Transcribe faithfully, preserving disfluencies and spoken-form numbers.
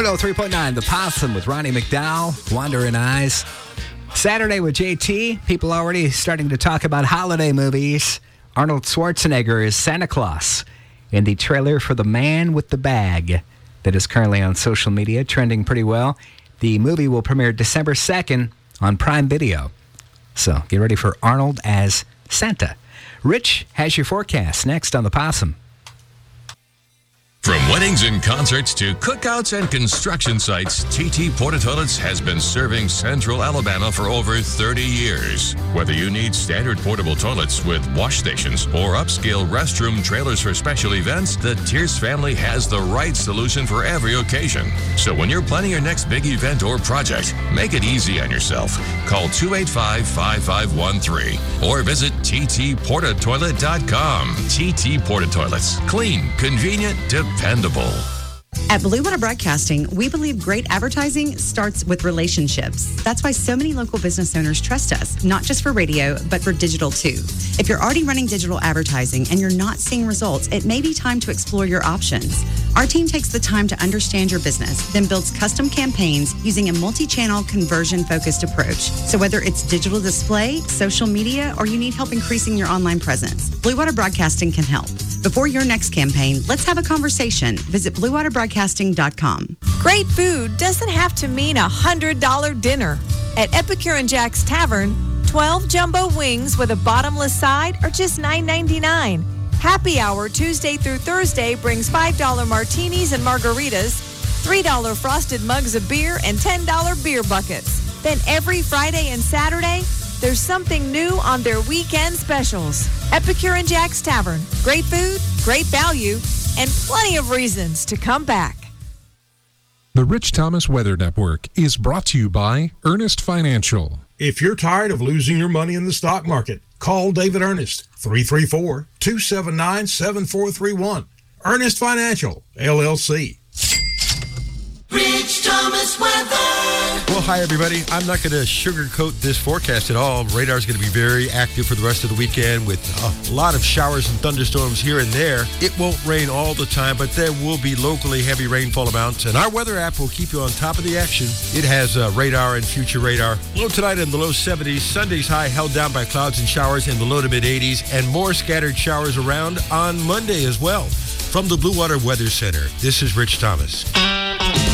three point nine, The Possum with Ronnie McDowell, Wandering Eyes. Saturday with J T, people already starting to talk about holiday movies. Arnold Schwarzenegger is Santa Claus in the trailer for The Man with the Bag that is currently on social media, trending pretty well. The movie will premiere December second on Prime Video. So get ready for Arnold as Santa. Rich has your forecast next on The Possum. From weddings and concerts to cookouts and construction sites, T T Porta Toilets has been serving Central Alabama for over thirty years. Whether you need standard portable toilets with wash stations or upscale restroom trailers for special events, the Tierce family has the right solution for every occasion. So when you're planning your next big event or project, make it easy on yourself. Call two eight five, five five one three or visit T T porta toilet dot com. T T Porta Toilets. Clean, convenient, dependable. At Blue Water Broadcasting, we believe great advertising starts with relationships. That's why so many local business owners trust us, not just for radio, but for digital too. If you're already running digital advertising and you're not seeing results, it may be time to explore your options. Our team takes the time to understand your business, then builds custom campaigns using a multi-channel conversion-focused approach. So whether it's digital display, social media, or you need help increasing your online presence, Blue Water Broadcasting can help. Before your next campaign, let's have a conversation. Visit blue water broadcasting dot com. Great food doesn't have to mean a one hundred dollars dinner. At Epicure and Jack's Tavern, twelve jumbo wings with a bottomless side are just nine ninety-nine. Happy Hour Tuesday through Thursday brings five dollars martinis and margaritas, three dollars frosted mugs of beer, and ten dollars beer buckets. Then every Friday and Saturday, there's something new on their weekend specials. Epicure and Jack's Tavern. Great food, great value, and plenty of reasons to come back. The Rich Thomas Weather Network is brought to you by Ernest Financial. If you're tired of losing your money in the stock market, call David Ernest, three three four, two seven nine, seven four three one. Ernest Financial, L L C. Rich Thomas Weather. Well, hi, everybody. I'm not going to sugarcoat this forecast at all. Radar is going to be very active for the rest of the weekend with a lot of showers and thunderstorms here and there. It won't rain all the time, but there will be locally heavy rainfall amounts, and our weather app will keep you on top of the action. It has uh, radar and future radar. Low tonight in the low seventies. Sunday's high held down by clouds and showers in the low to mid eighties, and more scattered showers around on Monday as well. From the Blue Water Weather Center, this is Rich Thomas.